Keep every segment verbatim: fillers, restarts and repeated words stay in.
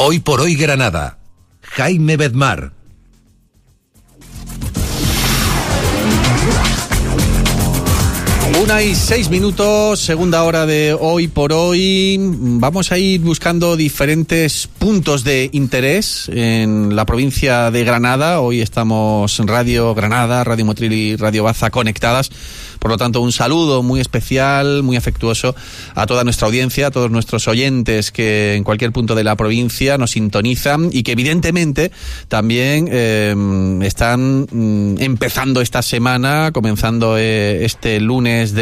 Hoy por hoy Granada. Jaime Bedmar. Una y seis minutos, segunda hora de Hoy por Hoy. Vamos a ir buscando diferentes puntos de interés en la provincia de Granada. Hoy estamos en Radio Granada, Radio Motril y Radio Baza conectadas. Por lo tanto, un saludo muy especial, muy afectuoso a toda nuestra audiencia, a todos nuestros oyentes que en cualquier punto de la provincia nos sintonizan y que evidentemente también eh, están mm, empezando esta semana, comenzando eh, este lunes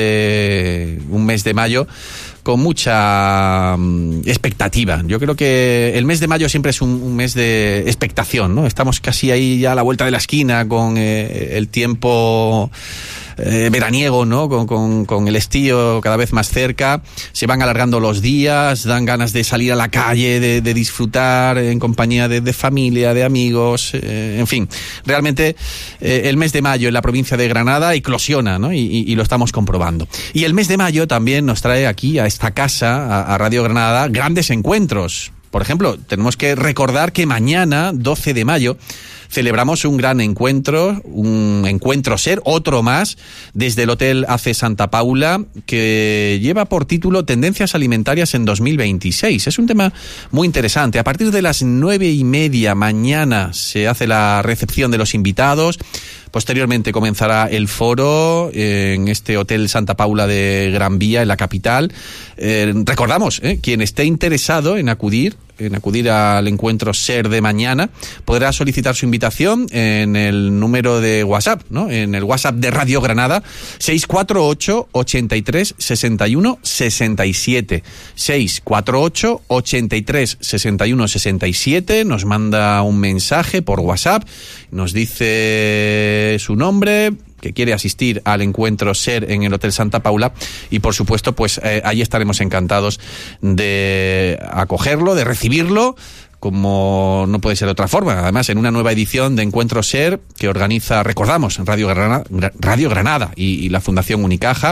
de un mes de mayo, con mucha um, expectativa. Yo creo que el mes de mayo siempre es un, un mes de expectación, ¿no? Estamos casi ahí ya a la vuelta de la esquina con eh, el tiempo eh, veraniego, ¿no? Con, con, con el estío cada vez más cerca. Se van alargando los días, dan ganas de salir a la calle, de, de disfrutar en compañía de, de familia, de amigos, eh, en fin. Realmente eh, el mes de mayo en la provincia de Granada eclosiona, ¿no? Y, y, y lo estamos comprobando. Y el mes de mayo también nos trae aquí a esta casa, a, a Radio Granada, grandes encuentros. Por ejemplo, tenemos que recordar que mañana, doce de mayo, celebramos un gran encuentro, un encuentro SER, otro más, desde el Hotel A C Santa Paula, que lleva por título Tendencias Alimentarias en dos mil veintiséis. Es un tema muy interesante. A partir de las nueve y media mañana se hace la recepción de los invitados. Posteriormente comenzará el foro en este Hotel Santa Paula de Gran Vía, en la capital. Eh, recordamos, eh, quien esté interesado en acudir, en acudir al encuentro SER de mañana, podrá solicitar su invitación en el número de WhatsApp, ¿no? En el WhatsApp de Radio Granada, seis cuatro ocho, ochenta y tres, sesenta y uno, sesenta y siete. seis cuatro ocho, ochenta y tres, sesenta y uno, sesenta y siete. Nos manda un mensaje por WhatsApp, nos dice su nombre, que quiere asistir al encuentro SER en el Hotel Santa Paula, y por supuesto pues eh, ahí estaremos encantados de acogerlo, de recibirlo, como no puede ser de otra forma. Además, en una nueva edición de Encuentro SER que organiza, recordamos, Radio Granada, Radio Granada y, y la Fundación Unicaja,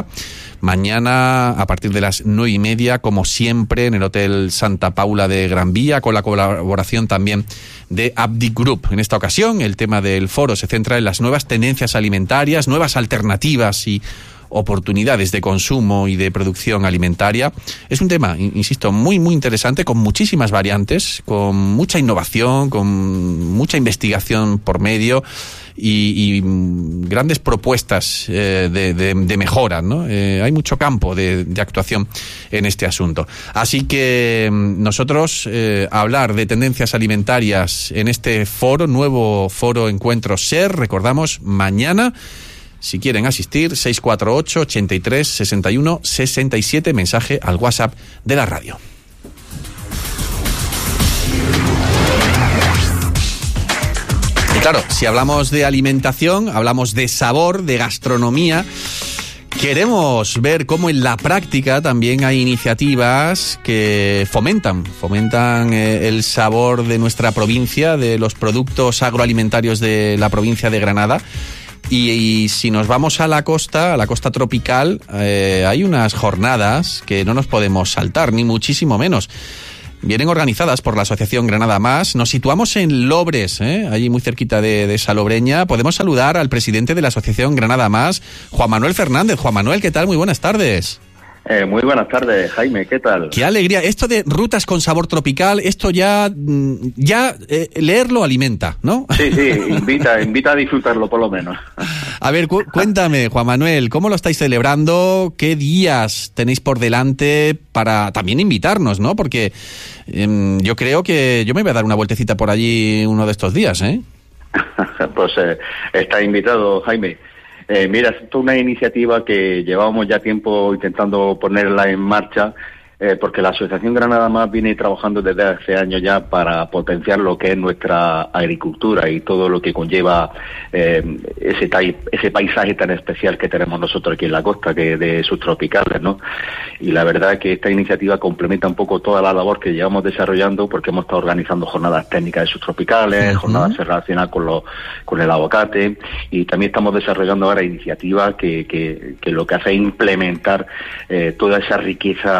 mañana a partir de las nueve y media, como siempre, en el Hotel Santa Paula de Gran Vía, con la colaboración también de Abdi Group. En esta ocasión, el tema del foro se centra en las nuevas tendencias alimentarias, nuevas alternativas y oportunidades de consumo y de producción alimentaria. Es un tema, insisto, muy muy interesante, con muchísimas variantes, con mucha innovación, con mucha investigación por medio y, y grandes propuestas eh, de, de, de mejora, ¿no? Eh, hay mucho campo de, de actuación en este asunto. Así que nosotros eh, hablar de tendencias alimentarias en este foro, nuevo foro Encuentro SER, recordamos, mañana. Si quieren asistir, seis cuatro ocho, ochenta y tres, sesenta y uno, sesenta y siete, mensaje al WhatsApp de la radio. Y claro, si hablamos de alimentación, hablamos de sabor, de gastronomía. Queremos ver cómo en la práctica también hay iniciativas que fomentan, fomentan eh, el sabor de nuestra provincia, de los productos agroalimentarios de la provincia de Granada. Y, y si nos vamos a la costa, a la costa tropical, eh, hay unas jornadas que no nos podemos saltar, ni muchísimo menos. Vienen organizadas por la Asociación Granada Más. Nos situamos en Lobres, ¿eh? Allí muy cerquita de, de Salobreña. Podemos saludar al presidente de la Asociación Granada Más, Juan Manuel Fernández. Juan Manuel, ¿qué tal? Muy buenas tardes. Eh, muy buenas tardes, Jaime, ¿qué tal? Qué alegría. Esto de rutas con sabor tropical, esto ya, ya eh, leerlo alimenta, ¿no? Sí, sí, invita, invita a disfrutarlo por lo menos. A ver, cu- cuéntame, Juan Manuel, ¿cómo lo estáis celebrando? ¿Qué días tenéis por delante para también invitarnos, no? Porque eh, yo creo que yo me voy a dar una vueltecita por allí uno de estos días, ¿eh? Pues eh, está invitado, Jaime. Eh, mira, esto es una iniciativa que llevábamos ya tiempo intentando ponerla en marcha, eh, porque la Asociación Granada Más viene trabajando desde hace años ya para potenciar lo que es nuestra agricultura y todo lo que conlleva eh, ese, ta- ese paisaje tan especial que tenemos nosotros aquí en la costa, que de subtropicales, ¿no? Y la verdad es que esta iniciativa complementa un poco toda la labor que llevamos desarrollando, porque hemos estado organizando jornadas técnicas de subtropicales, uh-huh. jornadas relacionadas con, lo, con el aguacate, y también estamos desarrollando ahora iniciativas que, que, que lo que hace es implementar eh, toda esa riqueza agrícola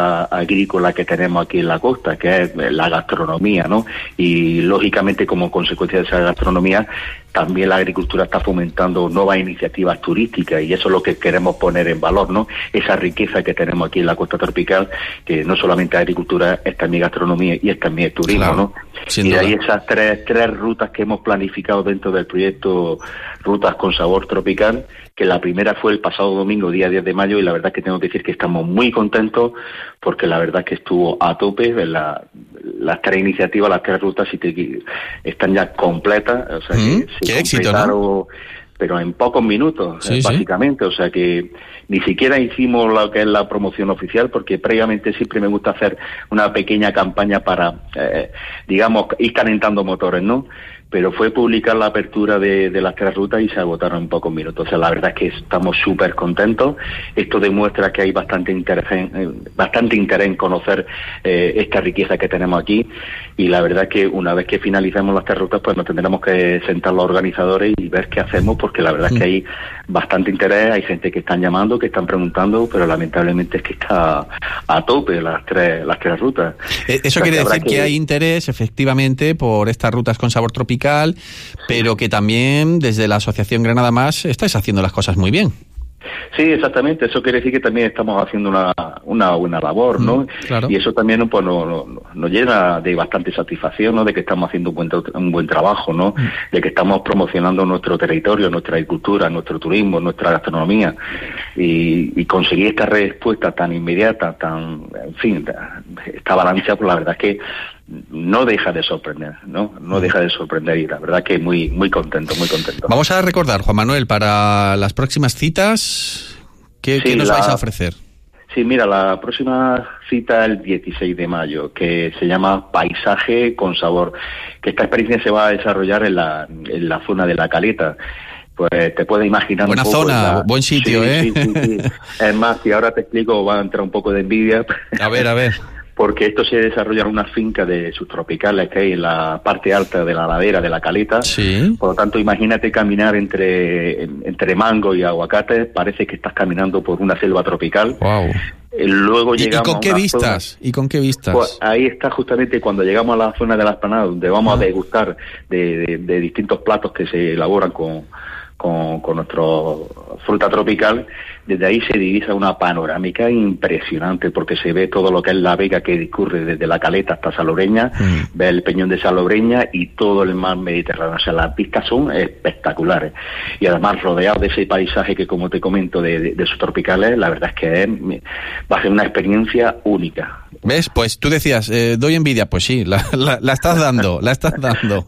agrícola que tenemos aquí en la costa, que es la gastronomía, ¿no? Y lógicamente, como consecuencia de esa gastronomía, también la agricultura está fomentando nuevas iniciativas turísticas, y eso es lo que queremos poner en valor, ¿no? Esa riqueza que tenemos aquí en la costa tropical, que no solamente es agricultura, es también gastronomía y es también turismo, claro, ¿no? Y de ahí esas tres, tres rutas que hemos planificado dentro del proyecto Rutas con Sabor Tropical, que la primera fue el pasado domingo, día diez de mayo, y la verdad es que tengo que decir que estamos muy contentos, porque la verdad es que estuvo a tope. La, las tres iniciativas, las tres rutas sí te, están ya completas, o sea, mm, que qué se éxito, ¿no? Pero en pocos minutos, sí, eh, básicamente, sí. O sea que ni siquiera hicimos lo que es la promoción oficial, porque previamente siempre me gusta hacer una pequeña campaña para, eh, digamos, ir calentando motores, ¿no? Pero fue publicar la apertura de, de las tres rutas y se agotaron en pocos minutos. O sea, la verdad es que estamos súper contentos. Esto demuestra que hay bastante interés en, eh, bastante interés en conocer eh, esta riqueza que tenemos aquí, y la verdad es que una vez que finalicemos las tres rutas, pues nos tendremos que sentar los organizadores y ver qué hacemos, porque la verdad es que hay bastante interés, hay gente que están llamando, que están preguntando, pero lamentablemente es que está a tope las tres, las tres rutas. Eso o sea, quiere decir que... que hay interés, efectivamente, por estas rutas con sabor tropical, pero que también desde la Asociación Granada Más estáis haciendo las cosas muy bien. Sí, exactamente. Eso quiere decir que también estamos haciendo una, una buena labor, ¿no? Mm, claro. Y eso también pues, nos, nos, nos llena de bastante satisfacción, ¿no? De que estamos haciendo un buen, un buen trabajo, ¿no? Mm. De que estamos promocionando nuestro territorio, nuestra agricultura, nuestro turismo, nuestra gastronomía. Y, y conseguir esta respuesta tan inmediata, tan, en fin, esta avalancha, pues la verdad es que no deja de sorprender, ¿no? No deja de sorprender, y la verdad que muy muy contento, muy contento. Vamos a recordar, Juan Manuel, para las próximas citas, ¿qué, sí, ¿qué nos la, vais a ofrecer? Sí, mira, la próxima cita es el dieciséis de mayo, que se llama Paisaje con Sabor, que esta experiencia se va a desarrollar en la, en la zona de La Caleta. Pues te puedes imaginar Buena un poco... zona, la... buen sitio, sí, ¿eh? Sí, sí, sí. Es más, si ahora te explico, va a entrar un poco de envidia. A ver, a ver. Porque esto se desarrolla en una finca de subtropicales que hay en la parte alta de la ladera de La Caleta. Sí. Por lo tanto, imagínate caminar entre, entre mango y aguacate, parece que estás caminando por una selva tropical. Wow. Luego ¿Y, llegamos ¿Y con qué vistas? Zona, ¿Y con qué vistas? Pues ahí está justamente cuando llegamos a la zona de la Esplanada, donde vamos ah. a degustar de, de, de distintos platos que se elaboran con, con, con nuestra fruta tropical. Desde ahí se divisa una panorámica impresionante, porque se ve todo lo que es la vega que discurre desde La Caleta hasta Salobreña, mm. ve el peñón de Salobreña y todo el mar Mediterráneo. O sea, las vistas son espectaculares. Y además, rodeado de ese paisaje que, como te comento, de, de, de subtropicales, la verdad es que es, va a ser una experiencia única. ¿Ves? Pues tú decías, eh, doy envidia. Pues sí, la, la, la estás dando, la estás dando.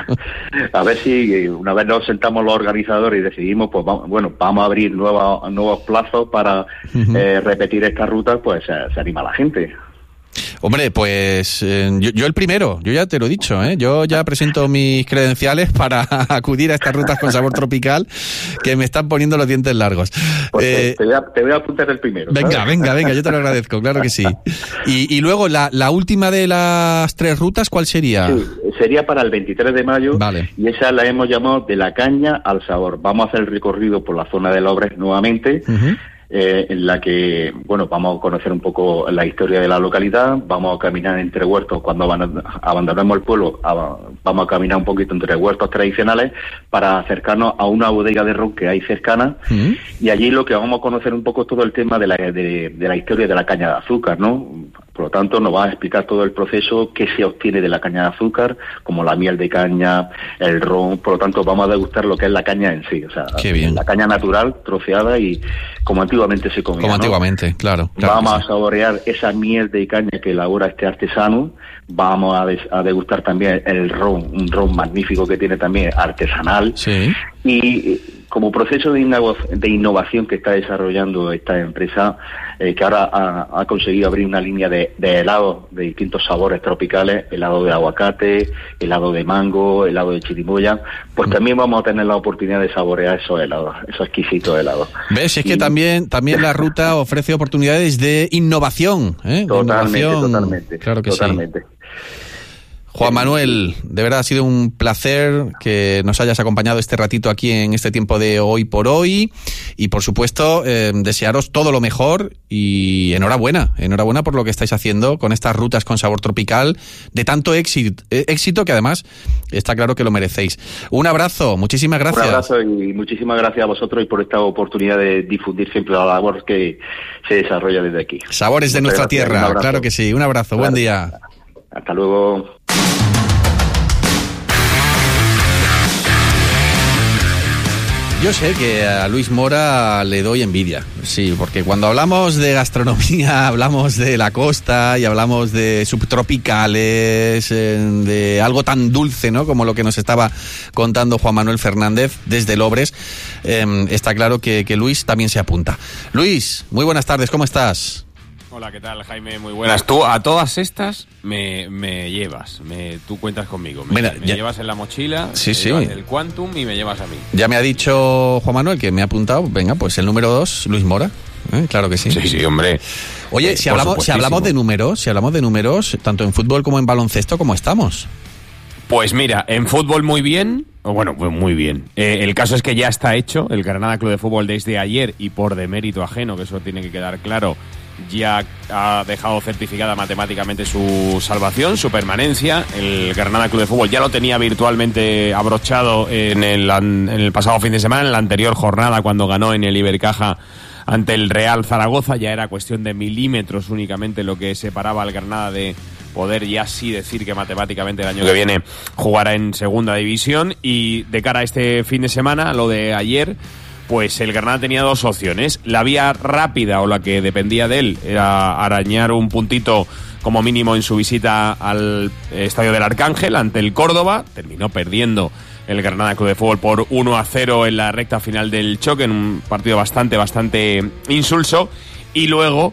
A ver si una vez nos sentamos los organizadores y decidimos, pues vamos, bueno, vamos a abrir nuevos nuevos plazos para uh-huh. eh, repetir esta ruta, pues eh, se anima la gente. Hombre, pues eh, yo, yo el primero, yo ya te lo he dicho, ¿eh? Yo ya presento mis credenciales para acudir a estas rutas con sabor tropical, que me están poniendo los dientes largos. Pues eh, te, voy a, te voy a apuntar el primero. Venga, ¿sabes? venga, venga, yo te lo agradezco, claro que sí. Y, y luego, la, la última de las tres rutas, ¿cuál sería? Sí, sería para el veintitrés de mayo, vale. Y esa la hemos llamado De la Caña al Sabor. Vamos a hacer el recorrido por la zona de Lobres nuevamente, uh-huh. Eh, en la que, bueno, vamos a conocer un poco la historia de la localidad, vamos a caminar entre huertos, cuando abandonemos el pueblo, a, vamos a caminar un poquito entre huertos tradicionales para acercarnos a una bodega de ron que hay cercana, ¿Mm? Y allí lo que vamos a conocer un poco todo el tema de la, de, de la historia de la caña de azúcar, ¿no? Por lo tanto, nos va a explicar todo el proceso que se obtiene de la caña de azúcar, como la miel de caña, el ron. Por lo tanto, vamos a degustar lo que es la caña en sí, o sea, Qué bien. La caña natural, troceada y como antiguamente se comía. Como ¿no? antiguamente, claro. claro vamos sí. a saborear esa miel de caña que elabora este artesano. Vamos a, des- a degustar también el ron, un ron magnífico que tiene también artesanal. Sí. Y como proceso de, inno- de innovación que está desarrollando esta empresa, eh, que ahora ha, ha conseguido abrir una línea de, de helados de distintos sabores tropicales, helado de aguacate, helado de mango, helado de chirimoya, pues mm. también vamos a tener la oportunidad de saborear esos helados, esos exquisitos helados. ¿Ves? Es y... que también, también la ruta ofrece oportunidades de innovación, ¿eh? Totalmente, de innovación. totalmente. Claro que totalmente. sí. Juan Manuel, de verdad ha sido un placer que nos hayas acompañado este ratito aquí en este tiempo de Hoy por Hoy y por supuesto eh, desearos todo lo mejor y enhorabuena, enhorabuena por lo que estáis haciendo con estas rutas con sabor tropical de tanto éxito, éxito que además está claro que lo merecéis. Un abrazo, muchísimas gracias. Un abrazo y muchísimas gracias a vosotros y por esta oportunidad de difundir siempre la labor que se desarrolla desde aquí. Sabores de nuestra tierra, claro que sí. Un abrazo, claro. Buen día. Hasta luego. Yo sé que a Luis Mora le doy envidia, sí, porque cuando hablamos de gastronomía, hablamos de la costa y hablamos de subtropicales, de algo tan dulce, ¿no?, como lo que nos estaba contando Juan Manuel Fernández desde Lobres, eh, está claro que, que Luis también se apunta. Luis, muy buenas tardes, ¿cómo estás? Hola, ¿qué tal, Jaime? Muy buenas. Tú a todas estas me, me llevas, me, tú cuentas conmigo. Me, Mira, me ya... llevas en la mochila, sí, me sí. llevas el Quantum y me llevas a mí. Ya me ha dicho Juan Manuel que me ha apuntado, venga, pues el número dos, Luis Mora. ¿Eh? Claro que sí. Sí, sí, hombre. Oye, eh, si hablamos, si hablamos de números, si hablamos de números, tanto en fútbol como en baloncesto, ¿cómo estamos? Pues mira, en fútbol muy bien, o bueno, muy bien. Eh, el caso es que ya está hecho, el Granada Club de Fútbol desde ayer y por demérito ajeno, que eso tiene que quedar claro, ya ha dejado certificada matemáticamente su salvación, su permanencia. El Granada Club de Fútbol ya lo tenía virtualmente abrochado en el, en el pasado fin de semana, en la anterior jornada cuando ganó en el Ibercaja ante el Real Zaragoza. Ya era cuestión de milímetros únicamente lo que separaba al Granada de poder ya sí decir que matemáticamente el año que viene jugará en segunda división. Y de cara a este fin de semana, lo de ayer, pues el Granada tenía dos opciones. La vía rápida, o la que dependía de él, era arañar un puntito como mínimo en su visita al Estadio del Arcángel ante el Córdoba. Terminó perdiendo el Granada Club de Fútbol por uno a cero en la recta final del choque, en un partido bastante, bastante insulso. Y luego,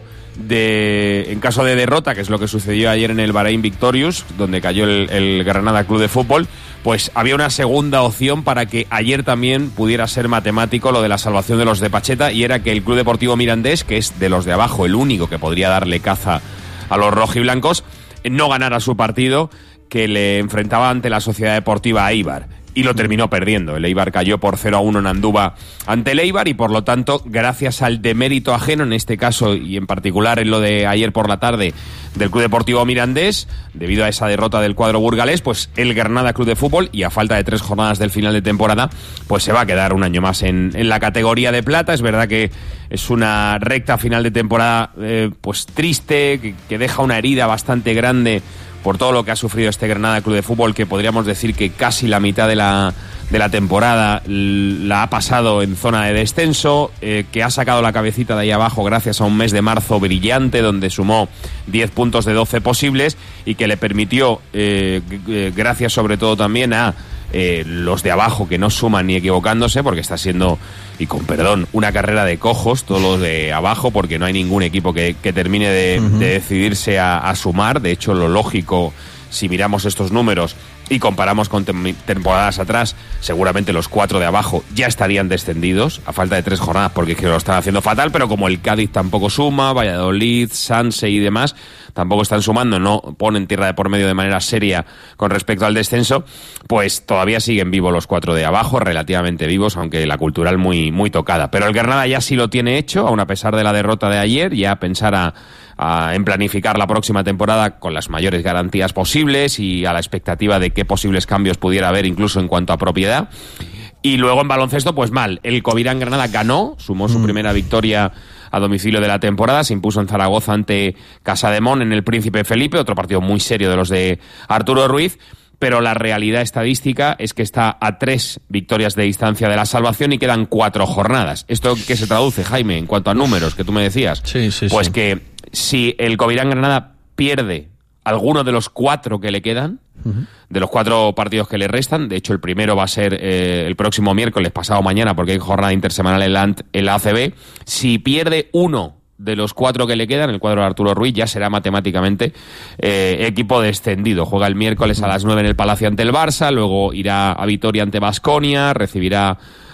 de, en caso de derrota, que es lo que sucedió ayer en el Bahrein Victorious, donde cayó el, el Granada Club de Fútbol, pues había una segunda opción para que ayer también pudiera ser matemático lo de la salvación de los de Pacheta, y era que el Club Deportivo Mirandés, que es de los de abajo el único que podría darle caza a los rojiblancos, no ganara su partido, que le enfrentaba ante la Sociedad Deportiva Eibar. Y lo terminó perdiendo. El Eibar cayó por cero a uno en Andúba ante el Eibar y por lo tanto, gracias al demérito ajeno, en este caso y en particular en lo de ayer por la tarde del Club Deportivo Mirandés, debido a esa derrota del cuadro burgalés, pues el Granada Club de Fútbol, y a falta de tres jornadas del final de temporada, pues se va a quedar un año más en, en la categoría de plata. Es verdad que es una recta final de temporada eh, pues triste, que, que deja una herida bastante grande por todo lo que ha sufrido este Granada Club de Fútbol, que podríamos decir que casi la mitad de la, de la temporada la ha pasado en zona de descenso, eh, que ha sacado la cabecita de ahí abajo gracias a un mes de marzo brillante donde sumó diez puntos de doce posibles y que le permitió, eh, gracias sobre todo también a eh, los de abajo que no suman ni equivocándose, porque está siendo, y con perdón, una carrera de cojos todos los de abajo, porque no hay ningún equipo que, que termine de, uh-huh. de decidirse a, a sumar. De hecho, lo lógico, si miramos estos números y comparamos con tem- temporadas atrás, seguramente los cuatro de abajo ya estarían descendidos a falta de tres jornadas, porque es que lo están haciendo fatal. Pero como el Cádiz tampoco suma, Valladolid, Sanse y demás tampoco están sumando, no ponen tierra de por medio de manera seria con respecto al descenso, pues todavía siguen vivos los cuatro de abajo, relativamente vivos, aunque la cultural muy, muy tocada. Pero el Granada ya sí lo tiene hecho, aun a pesar de la derrota de ayer, ya pensar a A, en planificar la próxima temporada con las mayores garantías posibles y a la expectativa de qué posibles cambios pudiera haber incluso en cuanto a propiedad. Y luego en baloncesto, pues mal. El Covirán Granada ganó, sumó su mm. primera victoria a domicilio de la temporada, se impuso en Zaragoza ante Casademón en el Príncipe Felipe, otro partido muy serio de los de Arturo Ruiz. Pero la realidad estadística es que está a tres victorias de distancia de la salvación y quedan cuatro jornadas. ¿Esto qué se traduce, Jaime, en cuanto a números que tú me decías? Sí, sí, pues sí. que si el Covirán Granada pierde alguno de los cuatro que le quedan, uh-huh. de los cuatro partidos que le restan, de hecho el primero va a ser eh, el próximo miércoles, pasado mañana, porque hay jornada intersemanal en la, en la A C B, si pierde uno de los cuatro que le quedan, el cuadro de Arturo Ruiz ya será matemáticamente eh, equipo descendido. Juega el miércoles a las nueve en el Palacio ante el Barça, luego irá a Vitoria ante Baskonia, recibirá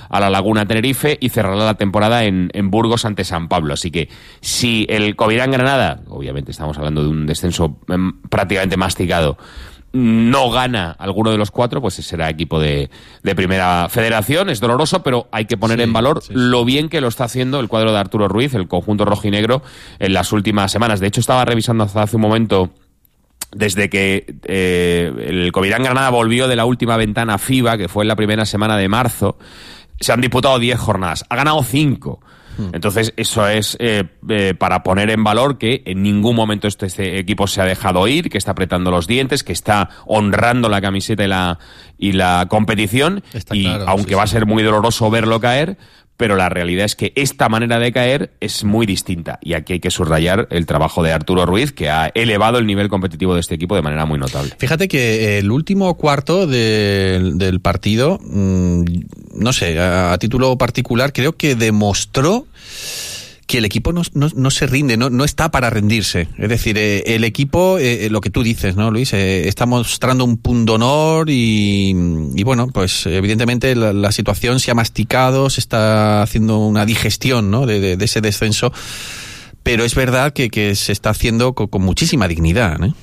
a la Laguna Tenerife y cerrará la temporada en, en Burgos ante San Pablo. Así que si el Covirán Granada, obviamente estamos hablando de un descenso eh, prácticamente masticado, no gana alguno de los cuatro, pues será equipo de, de Primera Federación. Es doloroso, pero hay que poner sí, en valor sí, sí. lo bien que lo está haciendo el cuadro de Arturo Ruiz, el conjunto rojinegro, en las últimas semanas. De hecho, estaba revisando hasta hace un momento, desde que eh, el Covirán Granada volvió de la última ventana FIBA, que fue en la primera semana de marzo, se han disputado diez jornadas. Ha ganado cinco. Entonces, eso es eh, eh, para poner en valor que en ningún momento este, este equipo se ha dejado ir, que está apretando los dientes, que está honrando la camiseta y la, y la competición. Está y claro, aunque sí, va sí. a ser muy doloroso verlo caer, pero la realidad es que esta manera de caer es muy distinta. Y aquí hay que subrayar el trabajo de Arturo Ruiz, que ha elevado el nivel competitivo de este equipo de manera muy notable. Fíjate que el último cuarto de, del partido, mmm, no sé, a, a título particular, creo que demostró que el equipo no, no, no se rinde, no, no está para rendirse. Es decir, eh, el equipo, eh, lo que tú dices, ¿no, Luis? Eh, está mostrando un pundonor y, y bueno, pues evidentemente la, la situación se ha masticado, se está haciendo una digestión, ¿no?, de, de, de ese descenso, pero es verdad que, que se está haciendo con, con muchísima dignidad, ¿eh?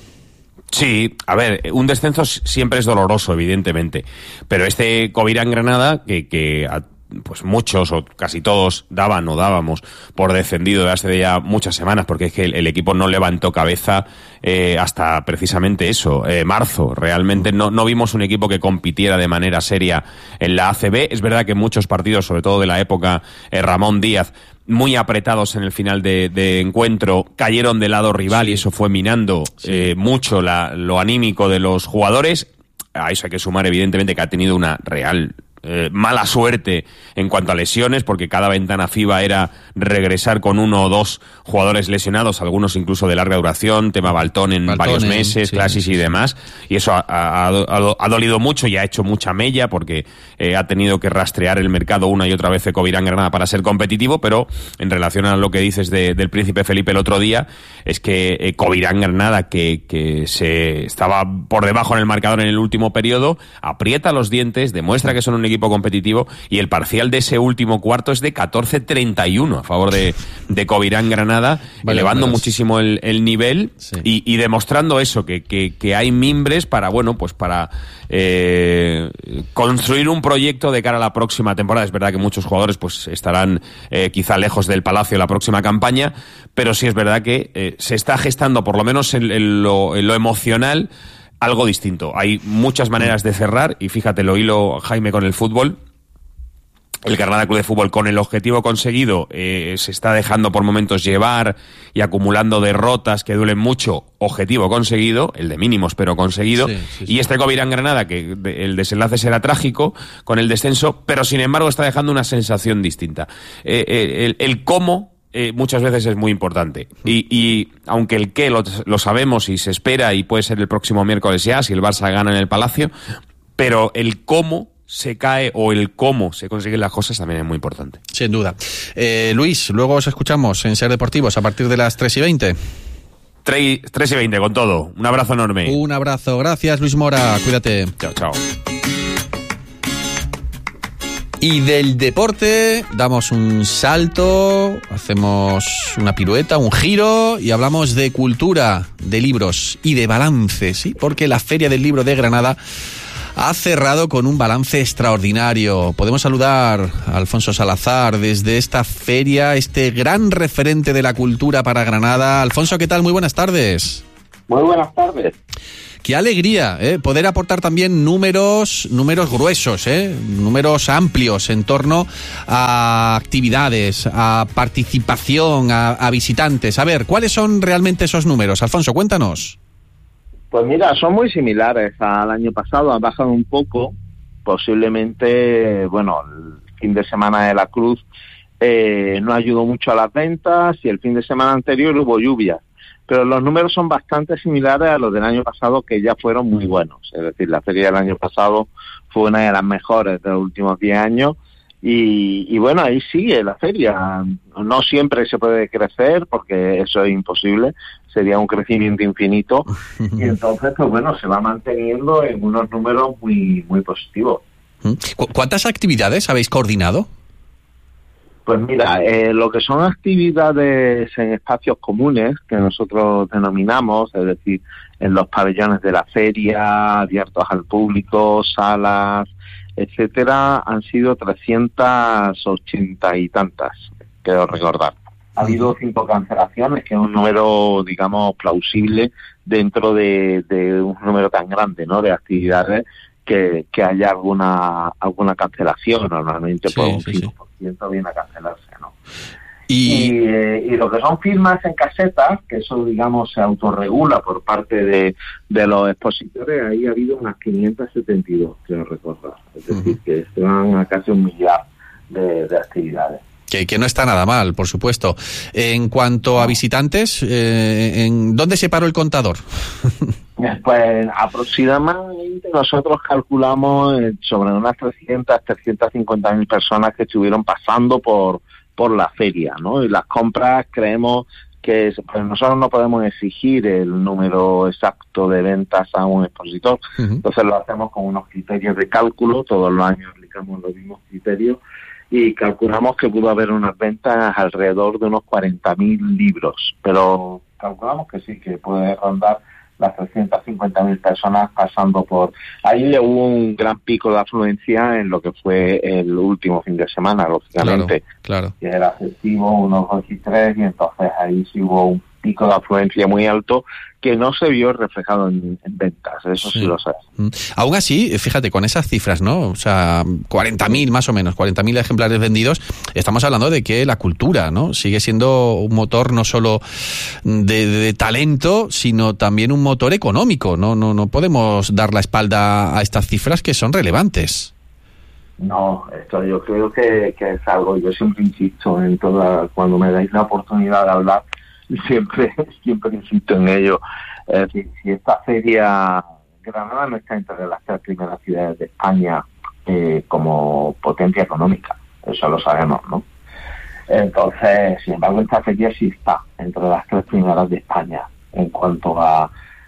Sí, a ver, un descenso siempre es doloroso, evidentemente, pero este Covirán Granada, que, que a pues muchos o casi todos daban o dábamos por descendido de hace ya muchas semanas, porque es que el, el equipo no levantó cabeza eh, hasta precisamente eso, eh, marzo. Realmente no, no vimos un equipo que compitiera de manera seria en la A C B. Es verdad que muchos partidos, sobre todo de la época eh, Ramón Díaz, muy apretados en el final de, de encuentro, cayeron del lado rival, sí. y eso fue minando sí. eh, mucho la, lo anímico de los jugadores. A eso hay que sumar, evidentemente, que ha tenido una real Eh, mala suerte en cuanto a lesiones, porque cada ventana FIBA era regresar con uno o dos jugadores lesionados, algunos incluso de larga duración, tema Baltón en Baltón, varios meses, sí, Clasis sí, y demás, y eso ha, ha, ha, ha dolido mucho y ha hecho mucha mella, porque eh, ha tenido que rastrear el mercado una y otra vez de Covirán Granada para ser competitivo. Pero en relación a lo que dices de, del Príncipe Felipe el otro día, es que eh, Covirán Granada, que, que se estaba por debajo en el marcador en el último periodo, aprieta los dientes, demuestra que son un equipo competitivo, y el parcial de ese último cuarto es de catorce treinta y uno a favor de, de Covirán Granada, vale, elevando vale. muchísimo el, el nivel, sí. y, y demostrando eso, que, que, que hay mimbres para, bueno, pues para eh, construir un proyecto de cara a la próxima temporada. Es verdad que muchos jugadores pues estarán eh, quizá lejos del Palacio la próxima campaña, pero sí es verdad que eh, se está gestando, por lo menos en, en, lo, en lo emocional, algo distinto. Hay muchas maneras de cerrar, y fíjate, lo hilo, Jaime, con el fútbol. El Granada Club de Fútbol, con el objetivo conseguido, eh, se está dejando por momentos llevar y acumulando derrotas que duelen mucho. Objetivo conseguido, el de mínimos pero conseguido. Sí, sí, sí. Y este Covirán Granada, que el desenlace será trágico con el descenso, pero sin embargo está dejando una sensación distinta. Eh, eh, el, el cómo Eh, muchas veces es muy importante, y, y aunque el qué lo, lo sabemos y se espera, y puede ser el próximo miércoles ya si el Barça gana en el Palacio, pero el cómo se cae o el cómo se consiguen las cosas también es muy importante. Sin duda. eh, Luis, luego os escuchamos en Ser Deportivos a partir de las tres y veinte. tres y veinte con todo. Un abrazo enorme. Un abrazo, gracias Luis Mora, cuídate. Chao, chao. Y del deporte damos un salto, hacemos una pirueta, un giro, y hablamos de cultura, de libros y de balance, ¿sí? Porque la Feria del Libro de Granada ha cerrado con un balance extraordinario. Podemos saludar a Alfonso Salazar desde esta feria, este gran referente de la cultura para Granada. Alfonso, ¿qué tal? Muy buenas tardes. Muy buenas tardes. Qué alegría, ¿eh? Poder aportar también números, números gruesos, ¿eh? Números amplios en torno a actividades, a participación, a, a visitantes. A ver, ¿cuáles son realmente esos números? Alfonso, cuéntanos. Pues mira, son muy similares al año pasado, han bajado un poco, posiblemente, bueno, el fin de semana de la Cruz eh, no ayudó mucho a las ventas, y el fin de semana anterior hubo lluvias. Pero los números son bastante similares a los del año pasado, que ya fueron muy buenos. Es decir, la feria del año pasado fue una de las mejores de los últimos diez años. Y, y bueno, ahí sigue la feria. No siempre se puede crecer, porque eso es imposible. Sería un crecimiento infinito. Y entonces, pues bueno, se va manteniendo en unos números muy, muy positivos. ¿Cu- ¿Cuántas actividades habéis coordinado? Pues mira, eh, lo que son actividades en espacios comunes, que nosotros denominamos, es decir, en los pabellones de la feria, abiertos al público, salas, etcétera, han sido trescientas ochenta y tantas, quiero recordar. Ha habido cinco cancelaciones, que es un número, digamos, plausible dentro de, de un número tan grande, ¿no?, de actividades, que, que haya alguna alguna cancelación. Normalmente Sí, por un sí, cinco por ciento viene a cancelarse, ¿no? Y, Y, eh, y lo que son firmas en casetas, que eso, digamos, se autorregula por parte de, de los expositores, ahí ha habido unas quinientas setenta y dos, quiero recordar. Es decir, uh-huh. que están a casi un millar de, de actividades. Que, que no está nada mal, por supuesto. En cuanto a visitantes, eh, ¿en dónde se paró el contador? Pues aproximadamente nosotros calculamos sobre unas trescientas, trescientas cincuenta mil personas que estuvieron pasando por por la feria, ¿no? Y las compras creemos que pues nosotros no podemos exigir el número exacto de ventas a un expositor, uh-huh. entonces lo hacemos con unos criterios de cálculo, todos los años aplicamos los mismos criterios y calculamos que pudo haber unas ventas alrededor de unos cuarenta mil libros, pero calculamos que sí, que puede rondar las trescientas cincuenta mil personas pasando por... Ahí hubo un gran pico de afluencia en lo que fue el último fin de semana, lógicamente. Claro, claro. Que era festivo, unos dos y tres, y entonces ahí sí hubo un pico de afluencia muy alto que no se vio reflejado en, en ventas, eso sí, sí lo sé. Mm. Aún así, fíjate, con esas cifras, ¿no? O sea, cuarenta mil más o menos, cuarenta mil ejemplares vendidos, estamos hablando de que la cultura, ¿no?, sigue siendo un motor no solo de, de talento, sino también un motor económico, ¿no? No, no podemos dar la espalda a estas cifras que son relevantes. No, esto yo creo que, que es algo, yo siempre insisto en toda, cuando me dais la oportunidad de hablar, siempre siempre insisto en ello. Es decir, si esta feria, Granada no está entre las tres primeras ciudades de España eh, como potencia económica, eso lo sabemos, ¿no? Entonces, sin embargo, esta feria sí está entre las tres primeras de España en cuanto a,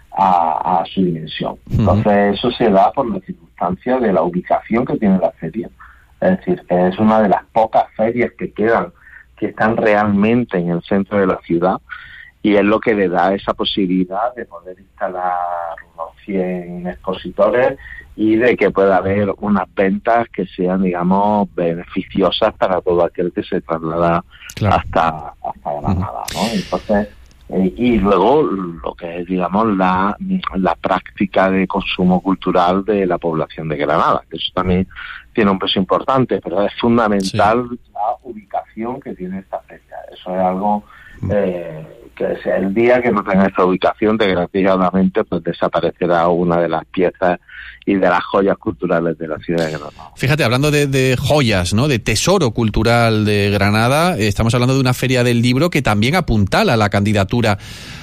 a, a su dimensión. Entonces, eso se da por la circunstancia de la ubicación que tiene la feria. Es decir, es una de las pocas ferias que quedan que están realmente en el centro de la ciudad y es lo que le da esa posibilidad de poder instalar unos cien expositores y de que pueda haber unas ventas que sean, digamos, beneficiosas para todo aquel que se traslada claro. hasta, hasta Granada, ¿no? Entonces, eh, y luego lo que es, digamos, la, la práctica de consumo cultural de la población de Granada, que eso también tiene un peso importante, pero es fundamental sí. la ubicación que tiene esta feria. Eso es algo eh, que sea el día que no tenga esta ubicación, desgraciadamente, pues desaparecerá una de las piezas y de las joyas culturales de la ciudad de Granada. Fíjate, hablando de, de joyas, ¿no?, de tesoro cultural de Granada, estamos hablando de una feria del libro que también apuntala la candidatura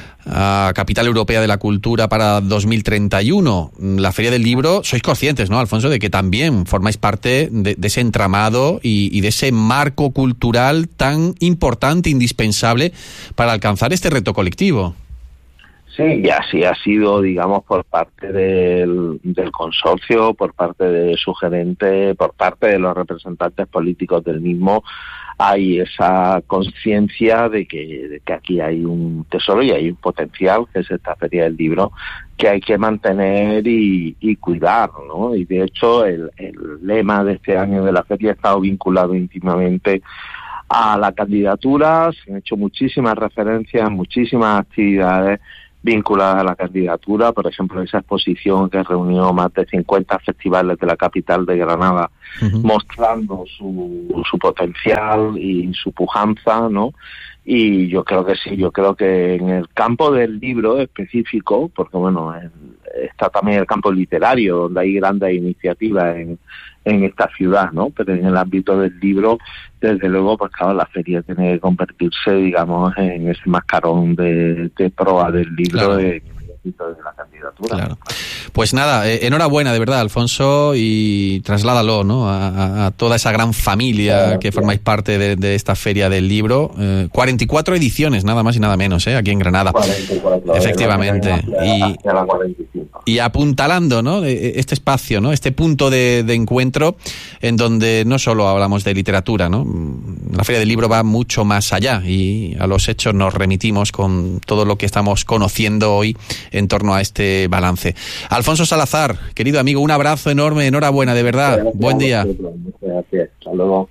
a Capital Europea de la Cultura para dos mil treinta y uno. La Feria del Libro, sois conscientes, ¿no, Alfonso?, de que también formáis parte de, de ese entramado y, y de ese marco cultural tan importante, indispensable para alcanzar este reto colectivo. Sí, y así ha sido, digamos, por parte del, del consorcio, por parte de su gerente, por parte de los representantes políticos del mismo. Hay esa conciencia de que, de que aquí hay un tesoro y hay un potencial, que es esta Feria del Libro, que hay que mantener y, y cuidar, ¿no? Y de hecho el, el lema de este año de la feria ha estado vinculado íntimamente a la candidatura. Se han hecho muchísimas referencias, muchísimas actividades vinculadas a la candidatura, por ejemplo esa exposición que reunió más de cincuenta festivales de la capital de Granada, uh-huh. mostrando su, su potencial y su pujanza, ¿no? Y yo creo que sí, yo creo que en el campo del libro específico, porque bueno, en, está también el campo literario, donde hay grandes iniciativas en, en esta ciudad, ¿no? Pero en el ámbito del libro, desde luego, pues claro, la feria tiene que convertirse, digamos, en ese mascarón de, de proa del libro, claro. de, de la candidatura. Claro. Pues nada, eh, enhorabuena de verdad, Alfonso, y trasládalo, ¿no?, a, a toda esa gran familia claro, que claro. formáis parte de, de esta Feria del Libro. Eh, cuarenta y cuatro ediciones, nada más y nada menos, ¿eh?, aquí en Granada. cuarenta y cuatro, efectivamente. Hacia, y, hacia la cuarenta y cinco. y apuntalando, ¿no?, este espacio, ¿no?, este punto de, de encuentro en donde no solo hablamos de literatura, ¿no? La Feria del Libro va mucho más allá y a los hechos nos remitimos con todo lo que estamos conociendo hoy en torno a este balance. Alfonso Salazar, querido amigo, un abrazo enorme, enhorabuena, de verdad. Gracias, buen día. Muchas gracias. Hasta luego.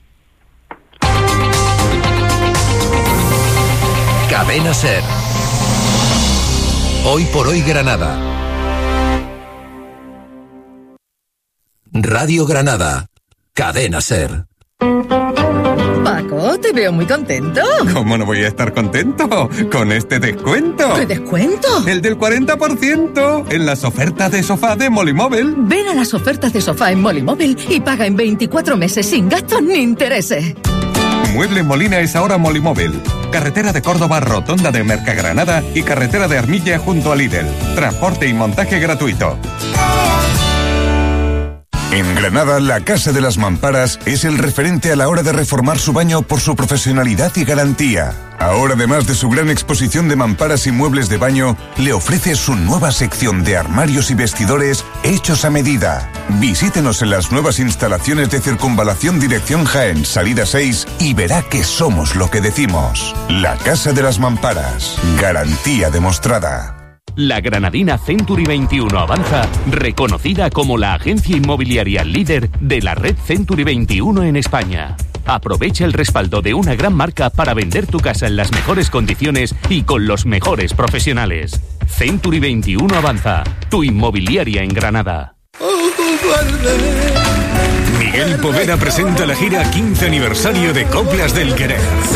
Cadena SER. Hoy por hoy Granada. Radio Granada. Cadena SER. Paco, te veo muy contento. ¿Cómo no voy a estar contento con este descuento? ¿Qué descuento? El del cuarenta por ciento en las ofertas de sofá de Molimóvil. Ven a las ofertas de sofá en Molimóvil y paga en veinticuatro meses sin gastos ni intereses. Muebles Molina es ahora Molimóvil. Carretera de Córdoba, rotonda de Mercagranada y carretera de Armilla junto a Lidl. Transporte y montaje gratuito. En Granada, la Casa de las Mamparas es el referente a la hora de reformar su baño por su profesionalidad y garantía. Ahora, además de su gran exposición de mamparas y muebles de baño, le ofrece su nueva sección de armarios y vestidores hechos a medida. Visítenos en las nuevas instalaciones de Circunvalación Dirección Jaén, salida seis, y verá que somos lo que decimos. La Casa de las Mamparas. Garantía demostrada. La granadina Century veintiuno Avanza, reconocida como la agencia inmobiliaria líder de la red Century veintiuno en España. Aprovecha el respaldo de una gran marca para vender tu casa en las mejores condiciones y con los mejores profesionales. Century veintiuno Avanza, tu inmobiliaria en Granada. Miguel Poveda presenta la gira quince aniversario de Coplas del Querer.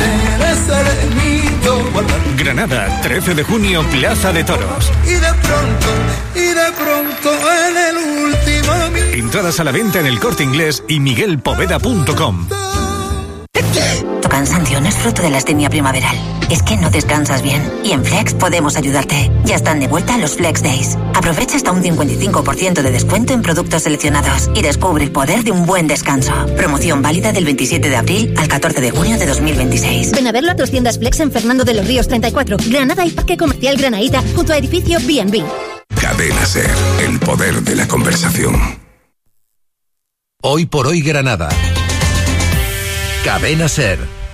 Granada, trece de junio, Plaza de Toros. Y de pronto, y de pronto en el último... Entradas a la venta en El Corte Inglés y miguel poveda punto com. Tu cansancio no es fruto de la astenia primaveral. Es que no descansas bien. Y en Flex podemos ayudarte. Ya están de vuelta los Flex Days. Aprovecha hasta un cincuenta y cinco por ciento de descuento en productos seleccionados y descubre el poder de un buen descanso. Promoción válida del veintisiete de abril al catorce de junio de dos mil veintiséis. Ven a verlo a tus tiendas Flex en Fernando de los Ríos treinta y cuatro, Granada y Parque Comercial Granadita, junto a edificio B and B. Cadena SER, el poder de la conversación. Hoy por hoy Granada. Cadena SER.